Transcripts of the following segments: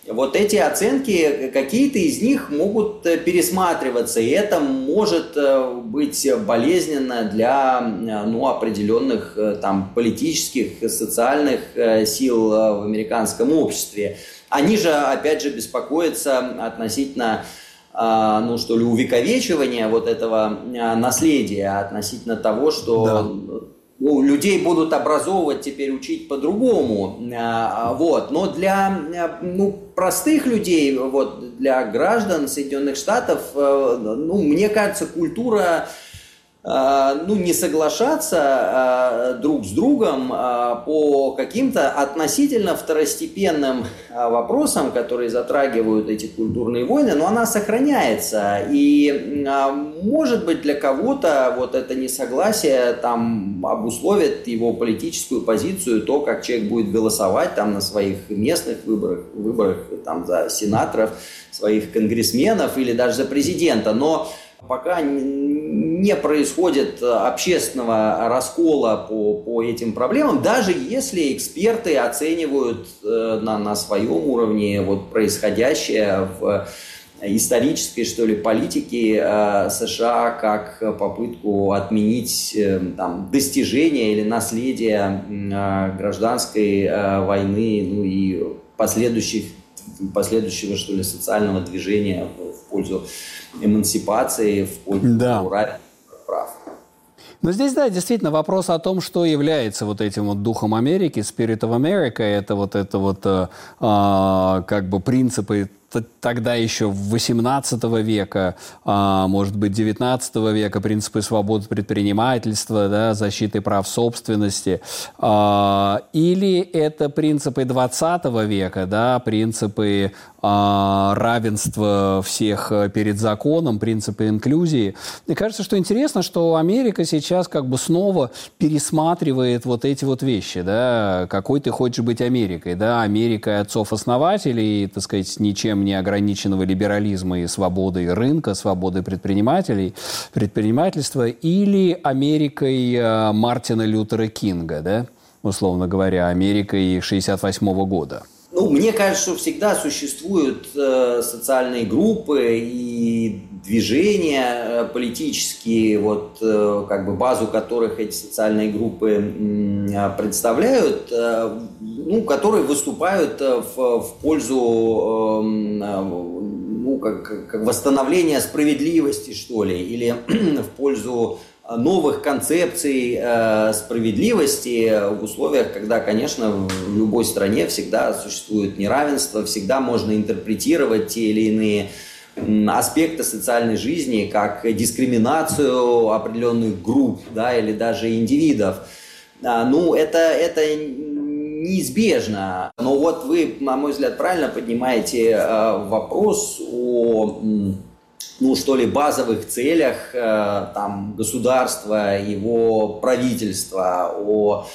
вот эти оценки, какие-то из них могут пересматриваться, и это может быть болезненно для определенных там, политических, социальных сил в американском обществе. Они же, опять же, беспокоятся относительно увековечивания вот этого наследия, относительно того, что людей будут образовывать, теперь учить по-другому. Но для простых людей, для граждан Соединенных Штатов, мне кажется, культура не соглашаться друг с другом по каким-то относительно второстепенным вопросам, которые затрагивают эти культурные войны, но она сохраняется. И, может быть, для кого-то вот это несогласие там обусловит его политическую позицию, то, как человек будет голосовать там на своих местных выборах там, за сенаторов, своих конгрессменов или даже за президента. Но пока не происходит общественного раскола по этим проблемам, даже если эксперты оценивают на своем уровне происходящее в исторической, политике США как попытку отменить достижения или наследие гражданской войны, и последующего, социального движения в пользу эмансипации, в пользу равенства прав. Но здесь, действительно, вопрос о том, что является вот этим духом Америки, Spirit of America, это принципы тогда еще XVIII века, может быть, XIX века, принципы свободы предпринимательства, защиты прав собственности, или это принципы XX века, принципы равенства всех перед законом, принципы инклюзии. Мне кажется, что интересно, что Америка сейчас снова пересматривает вот эти вещи, какой ты хочешь быть Америкой, Америкой отцов-основателей, ничем не ограниченного либерализма и свободы рынка, свободы предпринимательства, или Америкой Мартина Лютера Кинга, условно говоря, Америкой 1968 года? Мне кажется, что всегда существуют социальные группы и движения политические, базу которых эти социальные группы представляют, которые выступают в пользу восстановления справедливости, или в пользу новых концепций справедливости в условиях, когда, конечно, в любой стране всегда существует неравенство, всегда можно интерпретировать те или иные аспекты социальной жизни как дискриминацию определенных групп, или даже индивидов. Это неизбежно. Но вы, на мой взгляд, правильно поднимаете вопрос о базовых целях государства, его правительства, о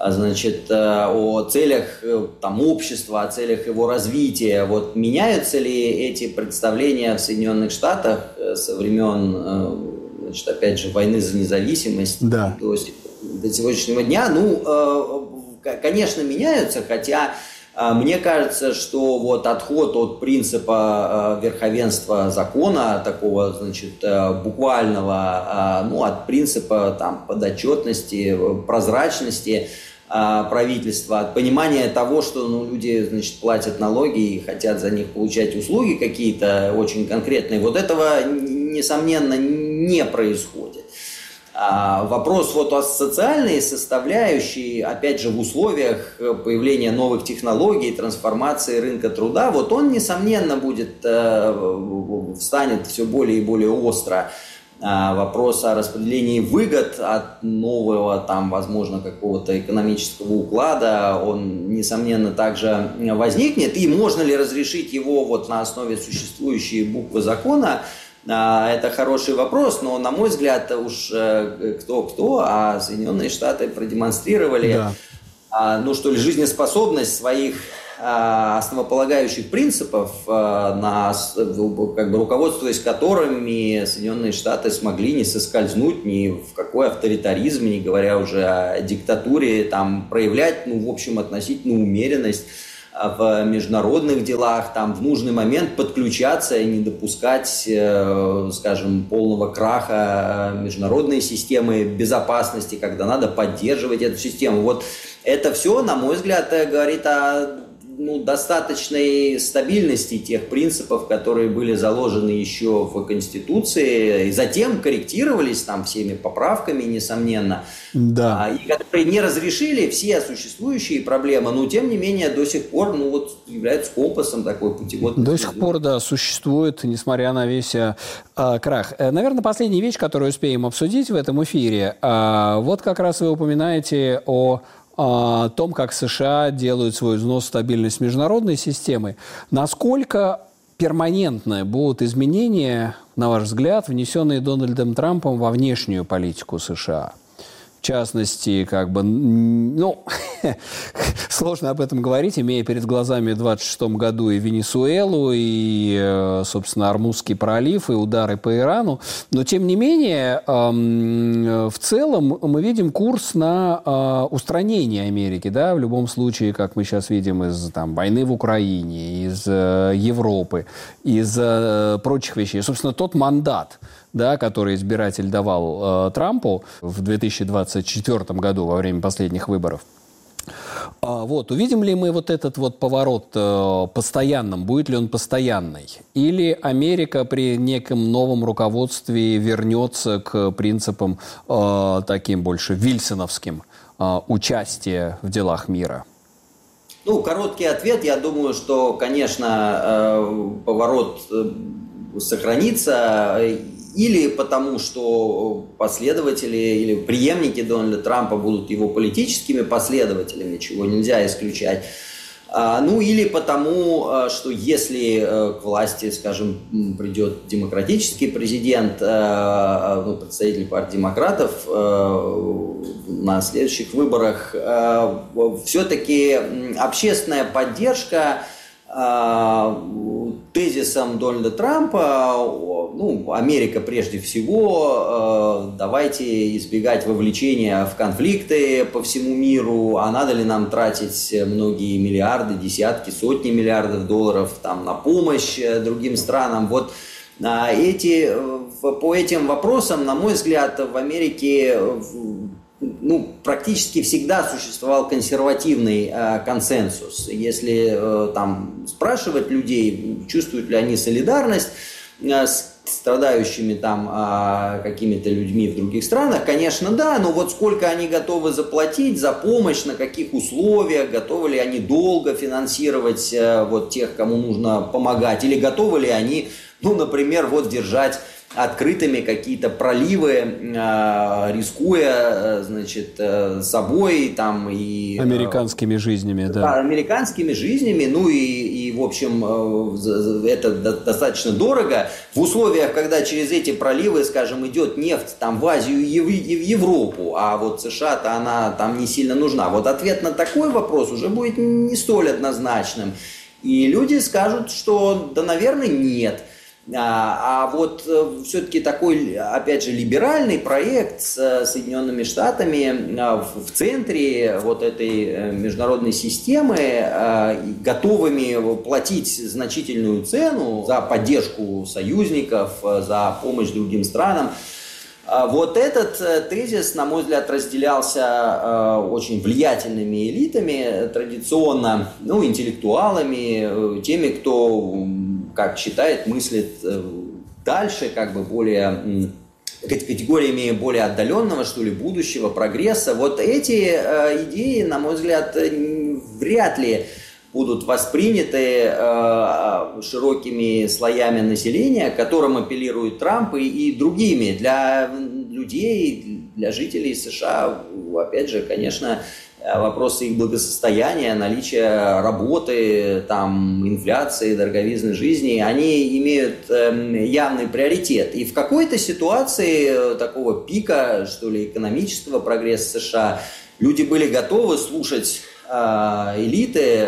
целях общества, о целях его развития. Меняются ли эти представления в Соединенных Штатах со времен, опять же, войны за независимость до сегодняшнего дня? Конечно, меняются, хотя мне кажется, что отход от принципа верховенства закона, такого, буквального, от принципа подотчетности, прозрачности правительства, от понимания того, что люди, платят налоги и хотят за них получать услуги какие-то очень конкретные, этого, несомненно, не происходит. Вопрос о социальной составляющей, опять же, в условиях появления новых технологий, трансформации рынка труда, он, несомненно, встанет все более и более остро. Вопрос о распределении выгод от нового, возможно, какого-то экономического уклада, он, несомненно, также возникнет. И можно ли разрешить его на основе существующей буквы закона? Это хороший вопрос, но, на мой взгляд, уж кто-кто, а Соединенные Штаты продемонстрировали, жизнеспособность своих основополагающих принципов, руководствуясь которыми Соединенные Штаты смогли не соскользнуть ни в какой авторитаризм, не говоря уже о диктатуре, проявлять, относительную умеренность в международных делах, там в нужный момент подключаться и не допускать, скажем, полного краха международной системы безопасности, когда надо поддерживать эту систему. Вот это все, на мой взгляд, говорит о достаточной стабильности тех принципов, которые были заложены еще в Конституции, и затем корректировались там всеми поправками, несомненно, да. И которые не разрешили все существующие проблемы, но тем не менее до сих пор являются компасом такой путеводной. До сих пор, да, существует, несмотря на весь крах. Наверное, последняя вещь, которую успеем обсудить в этом эфире, вот как раз вы упоминаете о том, как США делают свой взнос в стабильность международной системы. Насколько перманентны будут изменения, на ваш взгляд, внесенные Дональдом Трампом во внешнюю политику США? В частности, сложно об этом говорить, имея перед глазами в 26 году и Венесуэлу, и, собственно, Ормузский пролив, и удары по Ирану. Но, тем не менее, в целом мы видим курс на устранение Америки. Да? В любом случае, как мы сейчас видим из войны в Украине, из Европы, из прочих вещей. Собственно, тот мандат, да, который избиратель давал Трампу в 2024 году во время последних выборов. Увидим ли мы вот этот поворот постоянным? Будет ли он постоянный? Или Америка при неком новом руководстве вернется к принципам таким больше вильсоновским участия в делах мира? Короткий ответ. Я думаю, что, конечно, поворот сохранится. Или потому, что последователи или преемники Дональда Трампа будут его политическими последователями, чего нельзя исключать. Или потому, что если к власти, скажем, придет демократический президент, представитель партии демократов на следующих выборах, все-таки общественная поддержка тезисом Дональда Трампа, Америка прежде всего, давайте избегать вовлечения в конфликты по всему миру, а надо ли нам тратить многие миллиарды, десятки, сотни миллиардов долларов на помощь другим странам. По этим вопросам, на мой взгляд, в Америке практически всегда существовал консервативный консенсус. Если спрашивать людей, чувствуют ли они солидарность с страдающими какими-то людьми в других странах, конечно, да, но сколько они готовы заплатить за помощь, на каких условиях, готовы ли они долго финансировать тех, кому нужно помогать, или готовы ли они, например, держать открытыми какие-то проливы, рискуя, собой и... Американскими жизнями, да. Да, американскими жизнями, в общем, это достаточно дорого. В условиях, когда через эти проливы, скажем, идет нефть в Азию и в Европу, а США-то она там не сильно нужна. Ответ на такой вопрос уже будет не столь однозначным. И люди скажут, что, да, наверное, нет. Все-таки такой, опять же, либеральный проект с Соединенными Штатами в центре этой международной системы, готовыми платить значительную цену за поддержку союзников, за помощь другим странам. Этот тезис, на мой взгляд, разделялся очень влиятельными элитами традиционно, интеллектуалами, теми, кто, как считает, мыслит дальше, более категориями более отдаленного, будущего, прогресса. Эти идеи, на мой взгляд, вряд ли будут восприняты широкими слоями населения, к которым апеллирует Трамп, и другими. Для людей, для жителей США, опять же, конечно, вопросы их благосостояния, наличия работы, инфляции, дороговизны жизни, они имеют явный приоритет. И в какой-то ситуации такого пика, экономического прогресса США, люди были готовы слушать элиты,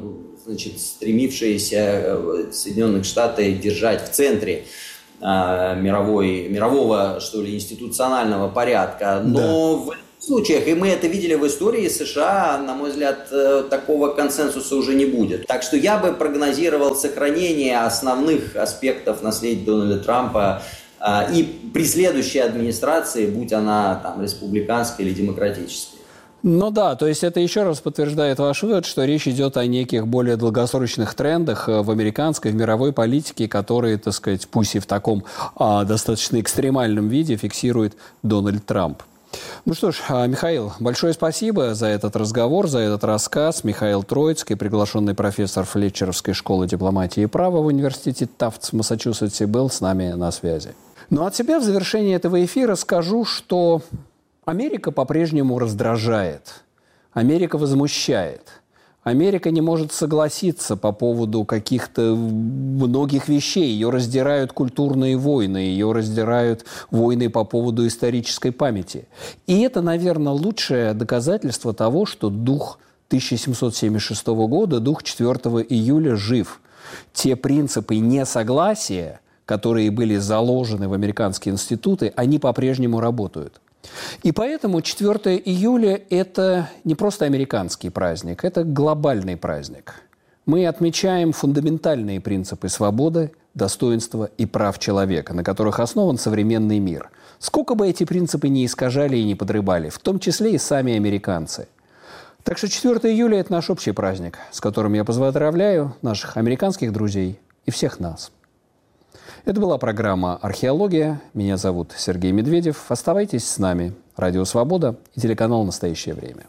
стремившиеся Соединенных Штатов держать в центре мирового, институционального порядка. Но в случаях, и мы это видели в истории США, на мой взгляд, такого консенсуса уже не будет. Так что я бы прогнозировал сохранение основных аспектов наследия Дональда Трампа и при следующей администрации, будь она там республиканской или демократической. Ну да, то есть это еще раз подтверждает ваш вывод, что речь идет о неких более долгосрочных трендах в американской, в мировой политике, которые, так сказать, пусть и в таком достаточно экстремальном виде фиксирует Дональд Трамп. Ну что ж, Михаил, большое спасибо за этот разговор, за этот рассказ. Михаил Троицкий, приглашенный профессор Флетчеровской школы дипломатии и права в университете Тафтс в Массачусетсе, был с нами на связи. Ну, от себя в завершении этого эфира скажу, что Америка по-прежнему раздражает, Америка возмущает. Америка не может согласиться по поводу каких-то многих вещей. Ее раздирают культурные войны, ее раздирают войны по поводу исторической памяти. И это, наверное, лучшее доказательство того, что дух 1776 года, дух 4 июля жив. Те принципы несогласия, которые были заложены в американские институты, они по-прежнему работают. И поэтому 4 июля – это не просто американский праздник, это глобальный праздник. Мы отмечаем фундаментальные принципы свободы, достоинства и прав человека, на которых основан современный мир. Сколько бы эти принципы ни искажали и не подрывали, в том числе и сами американцы. Так что 4 июля – это наш общий праздник, с которым я поздравляю наших американских друзей и всех нас. Это была программа «Археология». Меня зовут Сергей Медведев. Оставайтесь с нами. Радио «Свобода» и телеканал «Настоящее время».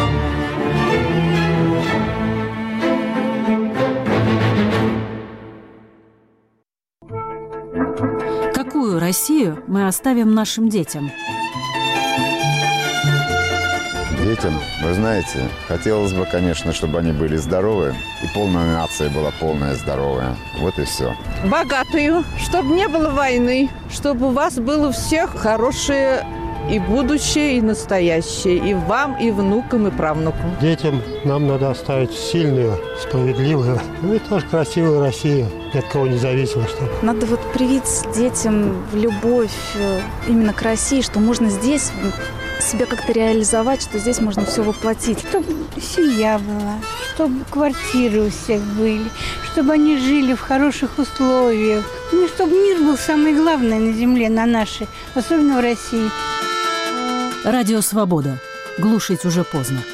Какую Россию мы оставим нашим детям? Детям, вы знаете, хотелось бы, конечно, чтобы они были здоровы, и полная нация была полная здоровая. Вот и все. Богатую, чтобы не было войны, чтобы у вас было у всех хорошее и будущее, и настоящее, и вам, и внукам, и правнукам. Детям нам надо оставить сильную, справедливую, ну и тоже красивую Россию, ни от кого не зависимо. Чтобы. Надо вот привить детям любовь именно к России, что можно здесь себя как-то реализовать, что здесь можно все воплотить. Чтобы семья была, чтобы квартиры у всех были, чтобы они жили в хороших условиях. Ну, чтобы мир был самое главное на земле, на нашей, особенно в России. Радио «Свобода». Глушить уже поздно.